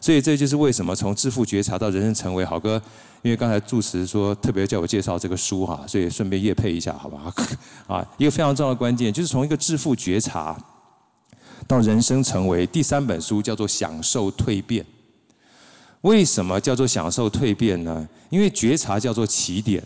所以这就是为什么从致富觉察到人生成为好哥，因为刚才住持说特别叫我介绍这个书哈，所以顺便业配一下，好吧？啊，一个非常重要的关键就是从一个致富觉察到人生成为，第3本书叫做享受蜕变。为什么叫做享受蜕变呢？因为觉察叫做起点，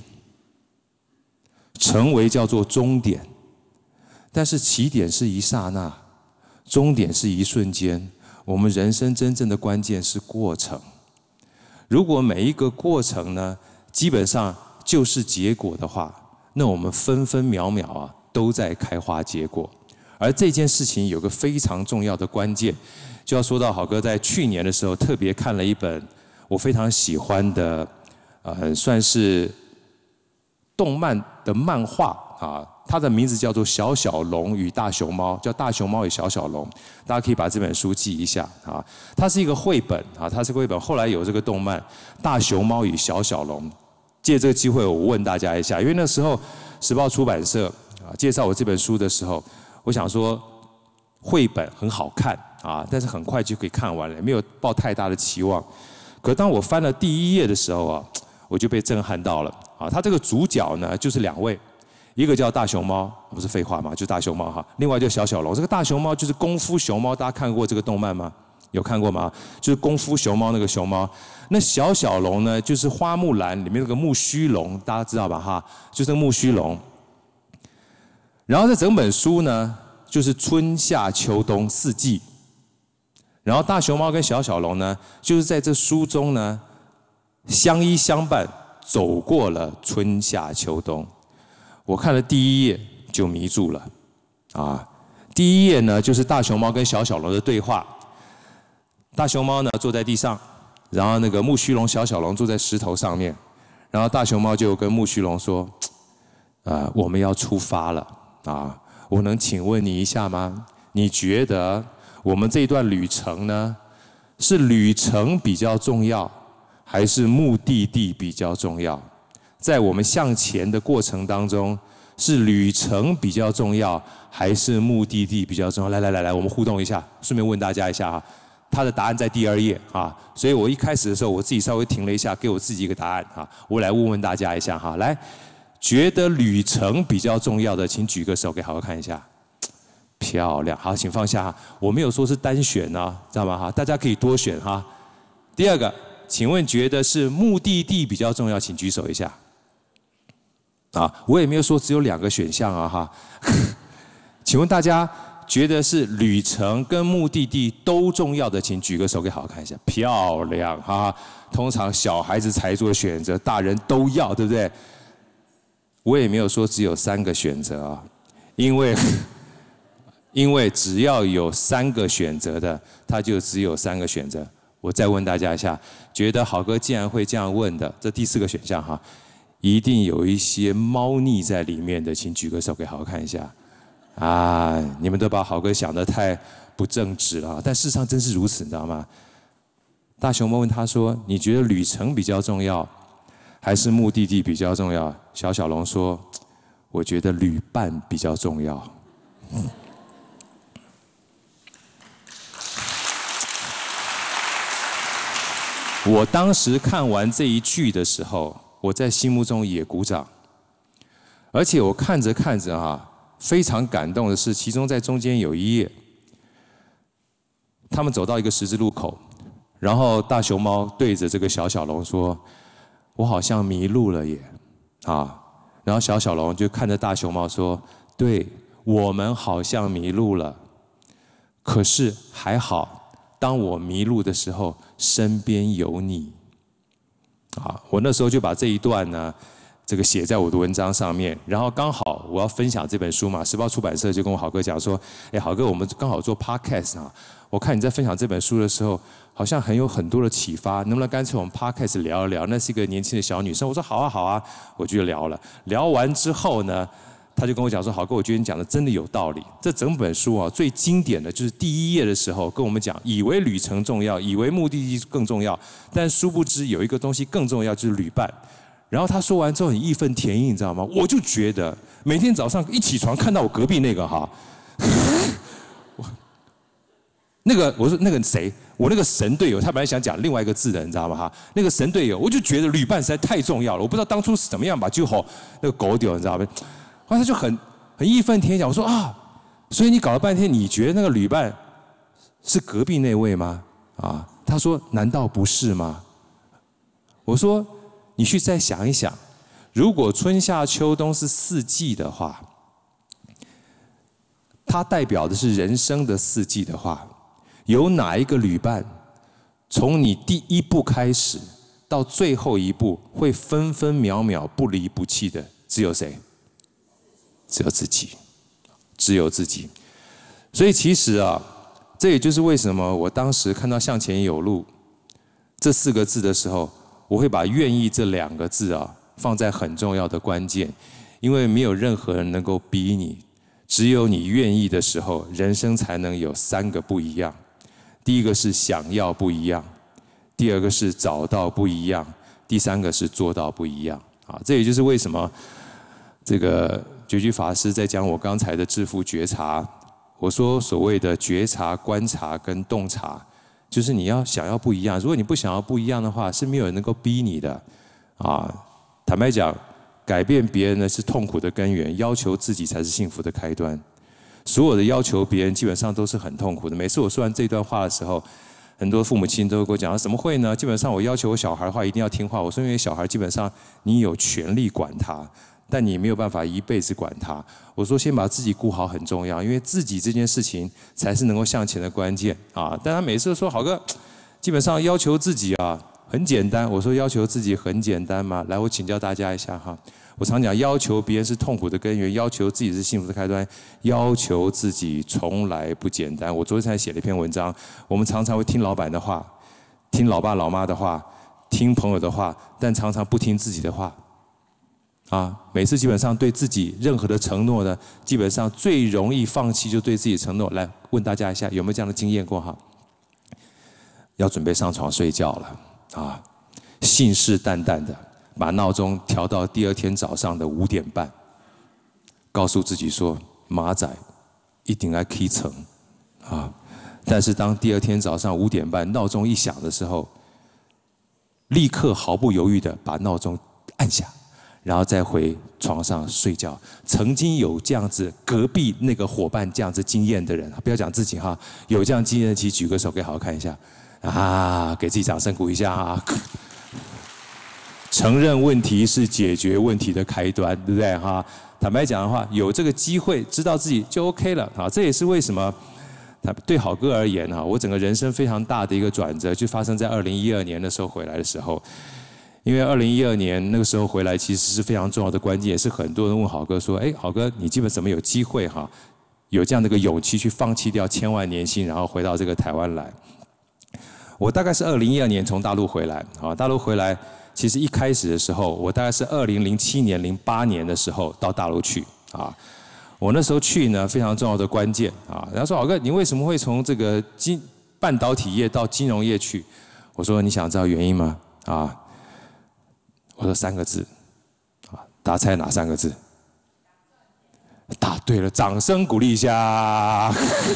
成为叫做终点，但是起点是一刹那，终点是一瞬间。我们人生真正的关键是过程。如果每一个过程呢，基本上就是结果的话，那我们分分秒秒啊都在开花结果。而这件事情有个非常重要的关键，就要说到好哥在去年的时候特别看了一本我非常喜欢的，算是动漫的漫画啊。它的名字叫做《小小龙与大熊猫》，叫《大熊猫与小小龙》，大家可以把这本书记一下啊。它是一个绘本啊，它是个绘本，后来有这个动漫《大熊猫与小小龙》。借这个机会，我问大家一下，因为那时候时报出版社啊介绍我这本书的时候，我想说绘本很好看啊，但是很快就可以看完了，没有抱太大的期望。可当我翻了第1页的时候啊，我就被震撼到了啊。它这个主角呢就是2位。一个叫大熊猫，不是废话吗？就是大熊猫哈。另外就小小龙，这个大熊猫就是功夫熊猫，大家看过这个动漫吗？有看过吗？就是功夫熊猫那个熊猫。那小小龙呢，就是花木兰里面那个木须龙，大家知道吧哈？就是那个木须龙。然后这整本书呢，就是春夏秋冬4季。然后大熊猫跟小小龙呢，就是在这书中呢，相依相伴走过了春夏秋冬。我看了第1页就迷住了，啊，第1页呢就是大熊猫跟小小龙的对话。大熊猫呢坐在地上，然后那个木须龙、小小龙坐在石头上面，然后大熊猫就跟木须龙说：“我们要出发了啊，我能请问你一下吗？你觉得我们这段旅程呢，是旅程比较重要，还是目的地比较重要？”在我们向前的过程当中，是旅程比较重要，还是目的地比较重要？来，我们互动一下，顺便问大家一下哈。他的答案在第2页啊，所以我一开始的时候，我自己稍微停了一下，给我自己一个答案啊。我来问问大家一下哈，来，觉得旅程比较重要的，请举个手给好好看一下。漂亮，好，请放下哈。我没有说是单选啊，知道吗哈？大家可以多选哈。第2个，请问觉得是目的地比较重要，请举手一下。啊，我也没有说只有2个选项啊哈。请问大家觉得是旅程跟目的地都重要的，请举个手给好好看一下。漂亮哈，通常小孩子才做选择，大人都要，对不对？我也没有说只有3个选择啊，因为只要有3个选择的，它就只有3个选择。我再问大家一下，觉得好哥既然会这样问的，这第4个选项哈。一定有一些猫腻在里面的，请举个手给好好看一下。啊，你们都把好哥想得太不正直了，但事实上真是如此，你知道吗？大熊猫问他说：“你觉得旅程比较重要，还是目的地比较重要？”小小龙说：“我觉得旅伴比较重要。”我当时看完这一句的时候，我在心目中也鼓掌，而且我看着看着啊，非常感动的是，其中在中间有一页，他们走到一个十字路口，然后大熊猫对着这个小小龙说：“我好像迷路了耶。”啊，然后小小龙就看着大熊猫说：“对，我们好像迷路了，可是还好，当我迷路的时候，身边有你。”啊，我那时候就把这一段呢，这个写在我的文章上面，然后刚好我要分享这本书嘛，时报出版社就跟我好哥讲说：“哎，好哥，我们刚好做 podcast 啊，我看你在分享这本书的时候，好像很多的启发，能不能干脆我们 podcast 聊一聊？”那是一个年轻的小女生，我说好啊好啊，我就聊了。聊完之后呢，他就跟我讲说：“好哥，我觉得你讲的真的有道理。这整本书啊，最经典的就是第1页的时候跟我们讲，以为旅程重要，以为目的地更重要，但殊不知有一个东西更重要，就是旅伴。”然后他说完之后很义愤填膺，你知道吗？我就觉得每天早上一起床看到我隔壁那个哈，那个我说那个谁， 我那个神队友，他本来想讲另外一个字的，你知道吗？哈，那个神队友，我就觉得旅伴实在太重要了。我不知道当初是怎么样把就好那个狗丢，你知道吗？后来他就很义愤填膺讲，我说啊，所以你搞了半天，你觉得那个旅伴是隔壁那位吗？啊，他说难道不是吗？我说你去再想一想，如果春夏秋冬是四季的话，它代表的是人生的四季的话，有哪一个旅伴，从你第一步开始到最后一步，会分分秒秒不离不弃的，只有谁？只有自己，只有自己。所以其实啊，这也就是为什么我当时看到"向前有路"这4个字的时候，我会把"愿意"这2个字啊放在很重要的关键，因为没有任何人能够逼你。只有你愿意的时候，人生才能有3个不一样。第一个是想要不一样，第2个是找到不一样，第3个是做到不一样。啊，这也就是为什么这个觉居法师在讲我刚才的致富觉察，我说所谓的觉察、观察跟洞察，就是你要想要不一样。如果你不想要不一样的话，是没有人能够逼你的。啊，坦白讲，改变别人呢是痛苦的根源，要求自己才是幸福的开端。所有的要求别人基本上都是很痛苦的。每次我说完这段话的时候，很多父母亲都会跟我讲：怎么会呢？基本上我要求我小孩的话一定要听话。我说因为小孩基本上你有权利管他，但你没有办法一辈子管他。我说先把自己顾好很重要，因为自己这件事情才是能够向前的关键啊。但他每次都说好哥，基本上要求自己啊很简单。我说要求自己很简单吗？来，我请教大家一下哈。我常讲，要求别人是痛苦的根源，要求自己是幸福的开端。要求自己从来不简单。我昨天才写了一篇文章，我们常常会听老板的话，听老爸老妈的话，听朋友的话，但常常不听自己的话。啊，每次基本上对自己任何的承诺呢，基本上最容易放弃就对自己承诺。来问大家一下，有没有这样的经验过哈？要准备上床睡觉了啊，信誓旦旦的把闹钟调到第2天早上的5点半，告诉自己说马仔一定要起床啊！但是当第2天早上5点半闹钟一响的时候，立刻毫不犹豫的把闹钟按下，然后再回床上睡觉。曾经有这样子隔壁那个伙伴这样子经验的人，不要讲自己哈，有这样经验的，请举个手给好好看一下啊，给自己掌声鼓一下啊！承认问题是解决问题的开端，对不对哈？坦白讲的话，有这个机会知道自己就 OK 了啊。这也是为什么对好哥而言哈，我整个人生非常大的一个转折，就发生在2012年的时候回来的时候。因为2012年那个时候回来，其实是非常重要的关键，也是很多人问好哥说：“哎，好哥，你基本怎么有机会哈，有这样的一个勇气去放弃掉1000万年薪，然后回到这个台湾来？”我大概是2012年从大陆回来啊，大陆回来。其实一开始的时候，我大概是2007年、08年的时候到大陆去啊。我那时候去呢，非常重要的关键啊。人家说：“好哥，你为什么会从这个半导体业到金融业去？”我说：“你想知道原因吗？”啊，我说3个字啊，大家猜哪3个字？答对了，掌声鼓励一下。啊，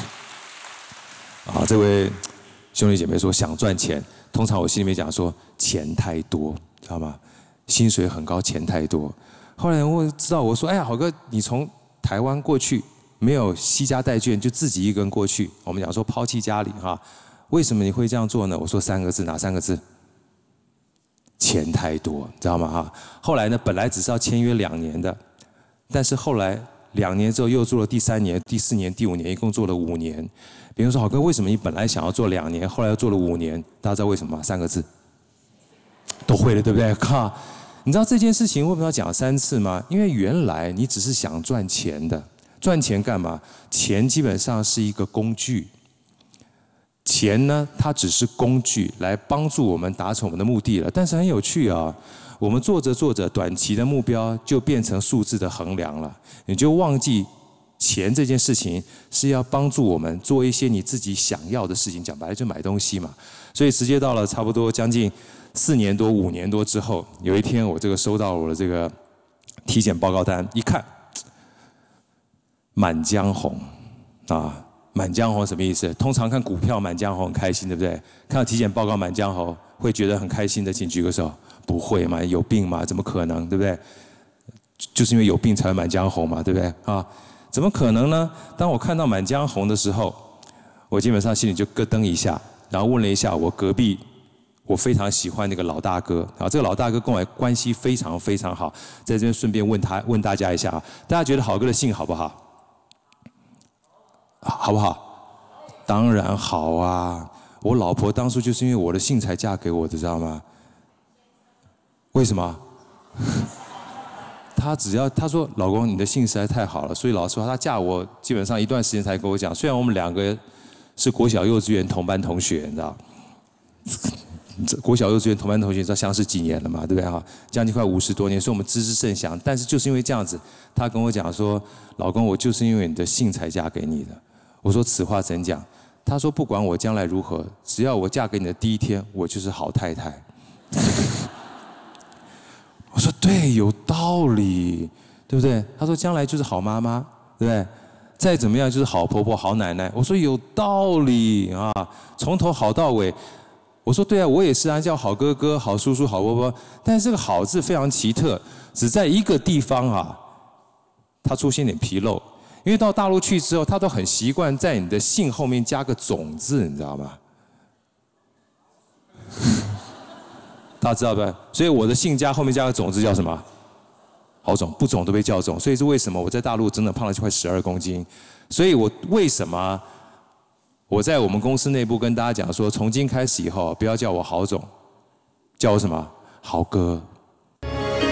这位兄弟姐妹说想赚钱。通常我心里面讲说钱太多，知道吗？薪水很高，钱太多。后来我知道，我说：“哎呀，好哥，你从台湾过去，没有惜家带眷，就自己一个人过去。我们讲说抛弃家里哈，为什么你会这样做呢？”我说3个字，哪3个字？钱太多，知道吗？哈。后来呢，本来只是要签约2年的，但是后来2年之后又做了第3年、第4年、第5年，一共做了5年。别人说：“好哥，为什么你本来想要做2年，后来又做了5年？”大家知道为什么吗？3个字，都会了，对不对？靠！你知道这件事情为什么要讲3次吗？因为原来你只是想赚钱的，赚钱干嘛？钱基本上是一个工具，钱呢，它只是工具来帮助我们达成我们的目的了。但是很有趣啊，我们做着做着，短期的目标就变成数字的衡量了，你就忘记。钱这件事情是要帮助我们做一些你自己想要的事情，讲白了就买东西嘛。所以直接到了差不多将近4年多、5年多之后，有一天我这个收到我的这个体检报告单，一看，《满江红》啊， 满江红什么意思？通常看股票满江红很开心，对不对？看到体检报告满江红，会觉得很开心的，请举个手。不会嘛？有病嘛？怎么可能？对不对？就是因为有病才会满江红嘛，对不对？啊，怎么可能呢？当我看到满江红的时候，我基本上心里就咯噔一下，然后问了一下我隔壁我非常喜欢那个老大哥啊，这个老大哥跟我关系非常非常好，在这边顺便问大家一下啊，大家觉得好哥的姓好不好？好不好？当然好啊！我老婆当初就是因为我的姓才嫁给我的，知道吗？为什么？她说老公你的姓实在太好了，所以老实话她嫁我基本上一段时间才跟我讲，虽然我们两个是国小幼稚园同班同学，你知道？国小幼稚园同班同学，你知道相识几年了嘛？对不对哈？将近快50多年，所以我们知之甚详。但是就是因为这样子，她跟我讲说，老公我就是因为你的姓才嫁给你的。我说此话怎讲？她说不管我将来如何，只要我嫁给你的第一天，我就是好太太。我说对，有道理，对不对？她说将来就是好妈妈，对不对？再怎么样就是好婆婆、好奶奶。我说有道理啊，从头好到尾。我说对啊，我也是啊，叫好哥哥、好叔叔、好伯伯。但是这个“好”字非常奇特，只在一个地方啊，它出现点纰漏。因为到大陆去之后，他都很习惯在你的姓后面加个“种”字，你知道吗？大家知道吧？所以我的姓家后面加个“种”字叫什么？好种，不种都被叫种。所以是为什么我在大陆真的胖了快12公斤？所以我为什么我在我们公司内部跟大家讲说，从今开始以后不要叫我好种，叫我什么？豪哥。